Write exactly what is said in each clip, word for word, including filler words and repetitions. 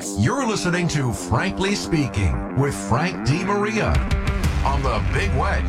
You're listening to Frankly Speaking with Frank DeMaria on the Big Way.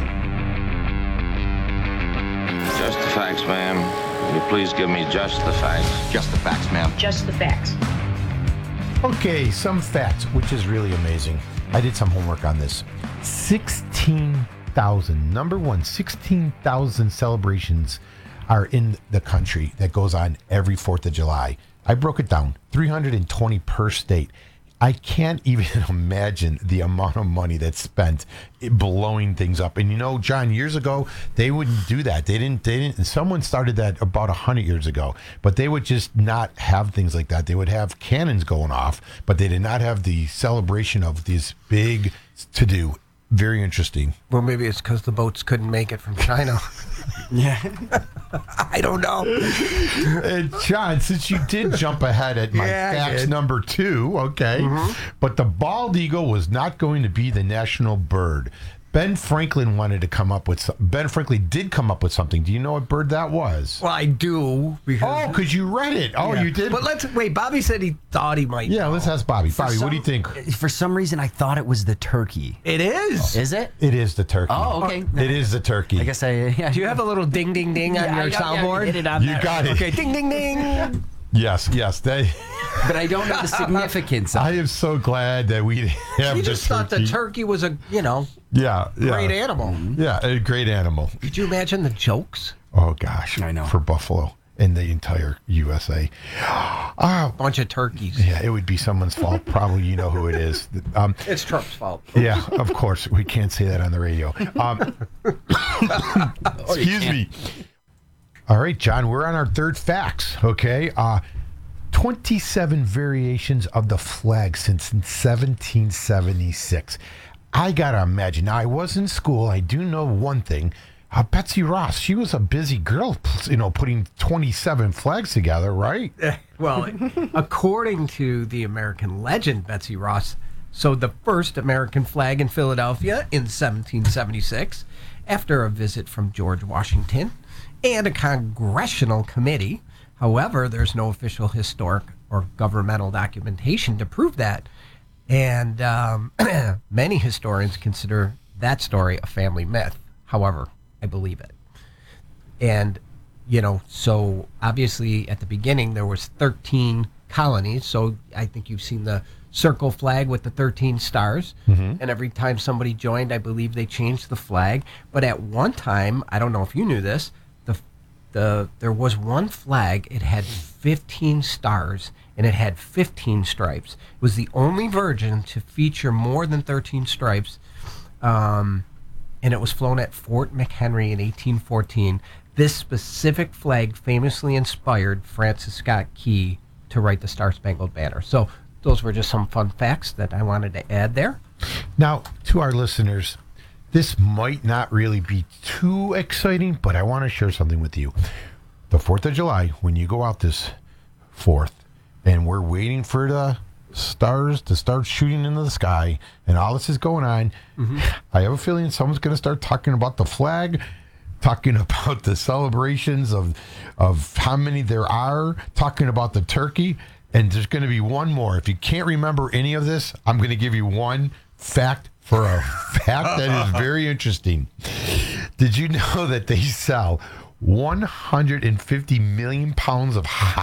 Just the facts, ma'am. Will you please give me just the facts? Just the facts, ma'am. Just the facts. Okay, some facts, which is really amazing. I did some homework on this. sixteen thousand, number one, sixteen thousand celebrations are in the country that goes on every fourth of July. I broke it down, three hundred twenty per state. I can't even imagine the amount of money that's spent blowing things up. And you know, John, years ago, they wouldn't do that. They didn't, they didn't, someone started that about one hundred years ago, but they would just not have things like that. They would have cannons going off, but they did not have the celebration of these big to-do. Very interesting. Well, maybe it's because the boats couldn't make it from China. Yeah. I don't know. Uh, John, since you did jump ahead at my Yeah, I facts did. number two, okay, Mm-hmm. but the bald eagle was not going to be the national bird. Ben Franklin wanted to come up with some, Ben Franklin did come up with something. Do you know what bird that was? Well, I do because. Oh, because you read it. Oh, Yeah. you did? But let's wait. Bobby said he thought he might. Yeah, know. let's ask Bobby. Bobby, what do you think? For some reason, I thought it was the turkey. It is. Is it? It is the turkey. Oh, okay. It is the turkey. I guess I. Yeah. Do you have a little ding ding ding on Yeah, your I got- yeah, soundboard? hit it on You there. got it. Okay, ding ding ding. Yes, yes. They, But I don't know the significance of I it. am so glad that we have You the just thought the turkey. turkey was a you know Yeah, yeah. great animal. Yeah, a great animal. Could you imagine the jokes? Oh, gosh. I know. For Buffalo and the entire U S A. Oh, Bunch of turkeys. yeah, it would be someone's fault. Probably you know who it is. Um, It's Trump's fault. yeah, of course. We can't say that on the radio. Um, excuse me. All right, John, we're on our third facts, okay? Uh, twenty-seven variations of the flag since seventeen seventy-six. I got to imagine. Now, I was in school. I do know one thing. Uh, Betsy Ross, she was a busy girl, you know, putting twenty-seven flags together, right? Well, according to the American legend, Betsy Ross sewed the first American flag in Philadelphia in seventeen seventy-six after a visit from George Washington and a congressional committee. However, there's no official historic or governmental documentation to prove that. And um, many historians consider that story a family myth. However, I believe it. And, you know, so obviously at the beginning there was thirteen colonies. So I think you've seen the circle flag with the thirteen stars. And every time somebody joined, I believe they changed the flag. But at one time, I don't know if you knew this, the the there was one flag. It had fifteen stars and it had fifteen stripes. It was the only version to feature more than thirteen stripes. Um, and it was flown at Fort McHenry in eighteen fourteen. This specific flag famously inspired Francis Scott Key to write the Star-Spangled Banner. So those were just some fun facts that I wanted to add there. Now, to our listeners, this might not really be too exciting, but I want to share something with you. The fourth of July, when you go out this fourth, and we're waiting for the stars to start shooting into the sky, and all this is going on, I have a feeling someone's going to start talking about the flag, talking about the celebrations of of how many there are, talking about the turkey, and there's going to be one more. If you can't remember any of this, I'm going to give you one fact for a fact that is very interesting. Did you know that they sell one hundred fifty million pounds of hot